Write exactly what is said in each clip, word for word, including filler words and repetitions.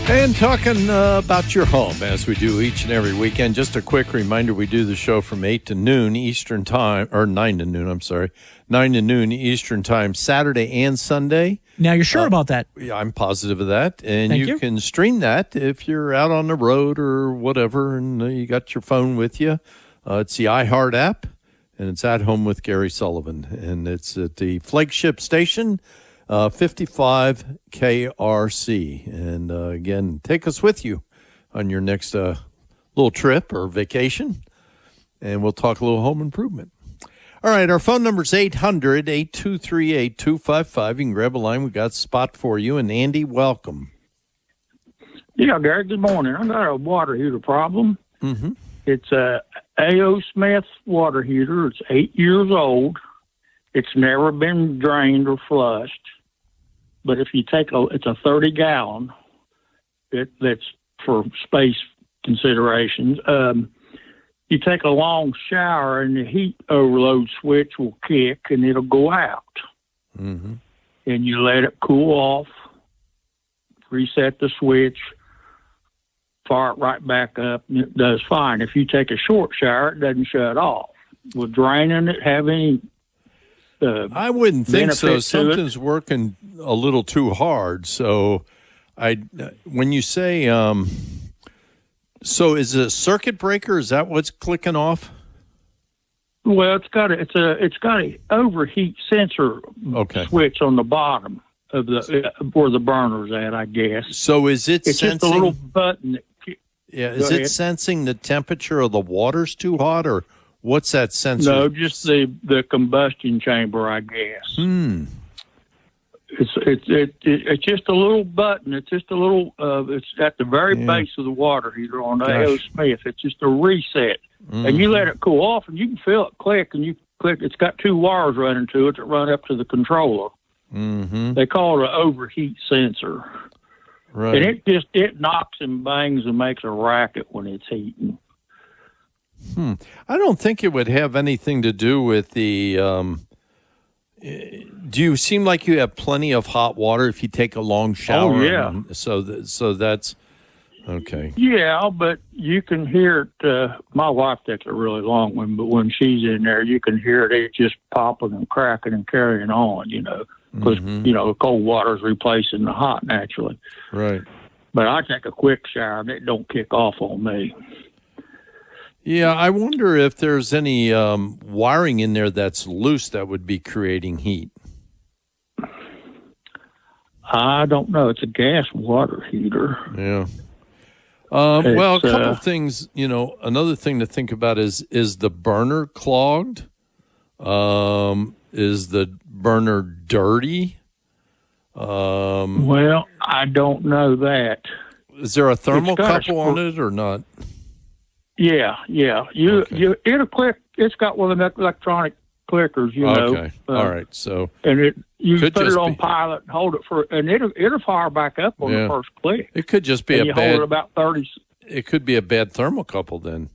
And talking uh, about your home, as we do each and every weekend. Just a quick reminder, we do the show from eight to noon Eastern time, or nine to noon, I'm sorry, nine to noon Eastern time, Saturday and Sunday. Now, you're sure uh, about that? Yeah, I'm positive of that. And Thank you, you can stream that if you're out on the road or whatever, and uh, you got your phone with you. Uh, it's the iHeart app, and it's At Home with Gary Sullivan. And it's at the flagship station, Uh, fifty-five K R C. And uh, again, take us with you on your next uh, little trip or vacation, and we'll talk a little home improvement. All right, our phone number is eight hundred, eight two three, eight two five five. You can grab a line. We got a spot for you. And Andy, welcome. Yeah, Gary, good morning. I got a water heater problem. Mm-hmm. It's a A O. Smith water heater. It's eight years old. It's never been drained or flushed. But if you take a, it's a thirty gallon. It, that's for space considerations. Um, you take a long shower and the heat overload switch will kick and it'll go out. Mm-hmm. And you let it cool off, reset the switch, fire it right back up, and it does fine. If you take a short shower, it doesn't shut off. Will draining it have any Uh, I wouldn't think so. Something's it. working a little too hard. So, I when you say, um, so is it a circuit breaker? Is that what's clicking off? Well, it's got a, it's a it's got a overheat sensor okay. switch on the bottom of the uh, where the burner's at, I guess. So is it it's sensing? Just a little button. That, yeah, is it ahead. sensing the temperature of the water's too hot, or what's that sensor? No, just the, the combustion chamber, I guess. Hmm. It's it's it, it, it's just a little button. It's just a little. Uh, it's at the very yeah. base of the water heater on the Gosh. A O. Smith. It's just a reset, mm-hmm. and you let it cool off, and you can feel it click. And you click. It's got two wires running to it that run up to the controller. Mm-hmm. They call it an overheat sensor. Right. And it just it knocks and bangs and makes a racket when it's heating. Hmm. I don't think it would have anything to do with the. Um, do you seem like you have plenty of hot water if you take a long shower? Oh yeah. And so th- so that's okay. Yeah, but you can hear it. Uh, my wife takes a really long one, but when she's in there, you can hear it. It's just popping and cracking and carrying on. You know, because mm-hmm. you know cold water is replacing the hot naturally. Right. But I take a quick shower and it don't kick off on me. Yeah, I wonder if there's any um, wiring in there that's loose that would be creating heat. I don't know. It's a gas water heater. Yeah. Um, well, a couple uh, of things, you know, another thing to think about is, is the burner clogged? Um, is the burner dirty? Um, well, I don't know that. Is there a thermocouple a, on it or not? Yeah, yeah. You, okay. you, it'll click. It's got one of the electronic clickers, you know. Okay, uh, all right. So, and it you could put it on be, pilot and hold it for, and it'll it'll fire back up on yeah. the first click. It could just be and a you bad. Hold it about thirty. It could be a bad thermocouple then.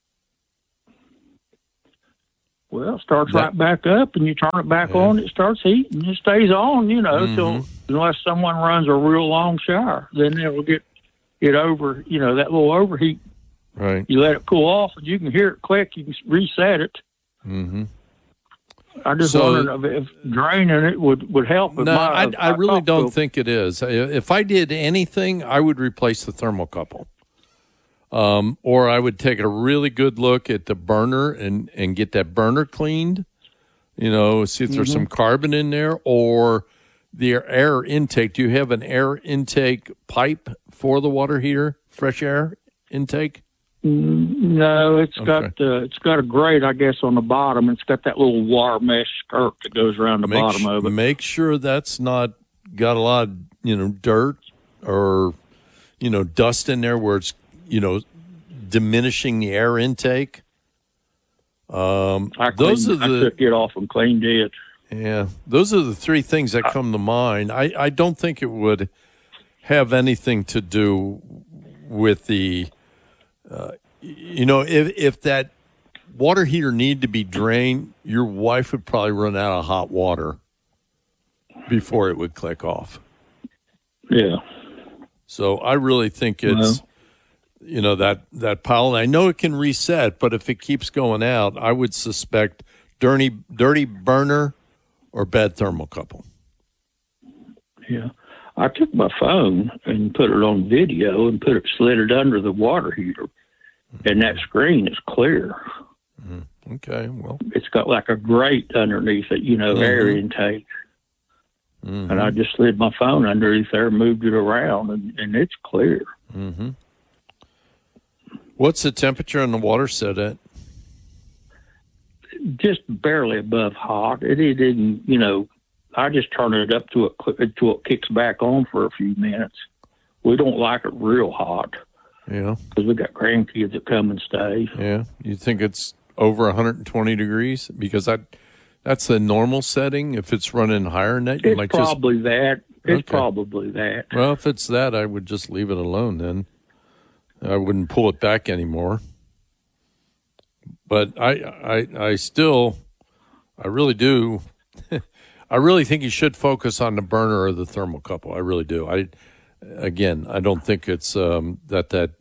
Well, it starts that, right back up, and you turn it back yeah. on. It starts heating. It stays on, you know, mm-hmm. till unless someone runs a real long shower, then it will get get over. You know, that little overheat. Right. You let it cool off, and you can hear it click. You can reset it. Mm-hmm. I just so, wondered if, if draining it would, would help. No, my, I, I, I really don't to, think it is. If I did anything, I would replace the thermocouple. Um, or I would take a really good look at the burner and, and get that burner cleaned, you know, see if there's mm-hmm. some carbon in there, or the air intake. Do you have an air intake pipe for the water heater, fresh air intake? No, it's okay. got uh, it's got a grate, I guess, on the bottom. It's got that little wire mesh skirt that goes around the make bottom sh- of it. Make sure that's not got a lot of, you know, dirt or, you know, dust in there where it's, you know, diminishing the air intake. Um, I cleaned, those are the, I took it off and cleaned it. Yeah, those are the three things that come to mind. I, I don't think it would have anything to do with the, uh, you know, if if that water heater needed to be drained, your wife would probably run out of hot water before it would click off. Yeah. So I really think it's, Well, you know, that, that pile. And I know it can reset, but if it keeps going out, I would suspect dirty, dirty burner or bad thermocouple. yeah. I took my phone and put it on video and put it slid it under the water heater, and that screen is clear. Mm-hmm. Okay, well, It's got like a grate underneath it, you know, Mm-hmm. air intake. mm-hmm. And I just slid my phone underneath there, moved it around, and, and it's clear. Mm-hmm. What's the temperature on the water set at? Just barely above hot. It, it didn't, you know, I just turn it up to it until it kicks back on for a few minutes. We don't like it real hot Yeah, because we got grandkids that come and stay. yeah. You think it's over one hundred twenty degrees? Because that that's the normal setting. If it's running higher than that, you It's might just. probably that. It's Okay. probably that. Well, if it's that, I would just leave it alone then. I wouldn't pull it back anymore. But I, I, I still, I really do. I really think you should focus on the burner or the thermocouple. I really do. I, again, I don't think it's um, that that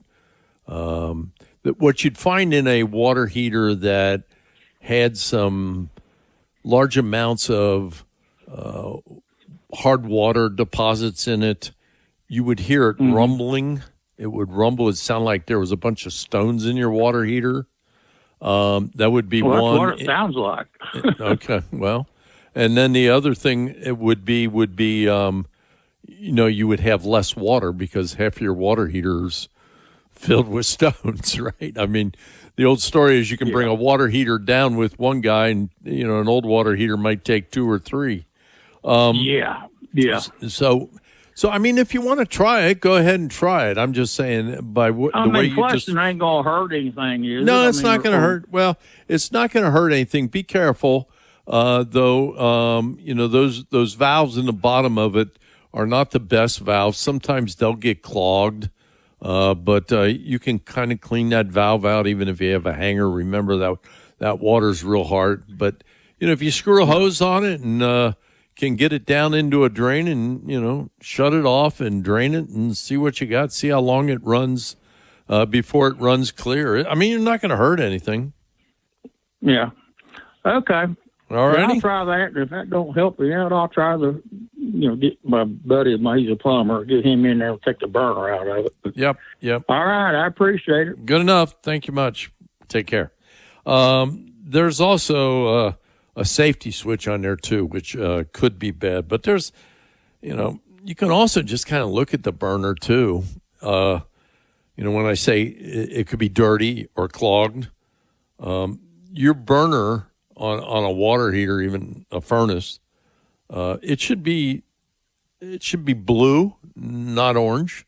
um, that what you'd find in a water heater that had some large amounts of uh, hard water deposits in it, you would hear it Mhm. rumbling. It would rumble. It'd sound like there was a bunch of stones in your water heater. Um, that would be Well, one. that's what it sounds like. Okay, well, and then the other thing it would be would be, um, you know, you would have less water because half your water heaters filled with stones, right? I mean, the old story is you can bring Yeah. a water heater down with one guy, and you know, an old water heater might take two or three. Um, yeah, yeah. So, so I mean, if you want to try it, go ahead and try it. I'm just saying by w- I the way mean, you plus just. it ain't gonna hurt anything, is it? No, I it's mean, not going to or- hurt. Well, it's not going to hurt anything. Be careful, uh, though. Um, you know those those valves in the bottom of it are not the best valves. Sometimes they'll get clogged, uh, but uh, you can kind of clean that valve out even if you have a hanger. Remember that that water's real hard, but you know if you screw a hose on it and uh, can get it down into a drain and you know shut it off and drain it and see what you got. See how long it runs. Uh, before it runs clear. I mean, you're not going to hurt anything. Yeah. Okay. All Well, righty. I'll try that. If that don't help me out, I'll try the, you know, get my buddy, my he's a plumber, get him in there and take the burner out of it. But, Yep, yep. all right, I appreciate it. Good enough. Thank you much. Take care. Um, there's also uh, a safety switch on there, too, which uh, could be bad. But there's, you know, you can also just kind of look at the burner, too. Uh, you know, when I say it, it could be dirty or clogged, um, your burner on, on a water heater, even a furnace, uh, it should be it should be blue, not orange.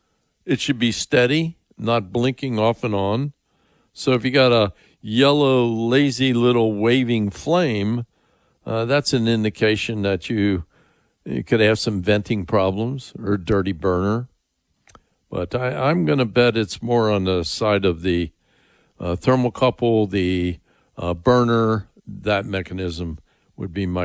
It should be steady, not blinking off and on. So if you got a yellow, lazy little waving flame, uh, that's an indication that you you could have some venting problems or a dirty burner. But I, I'm going to bet it's more on the side of the uh, thermocouple, the uh, burner, that mechanism would be my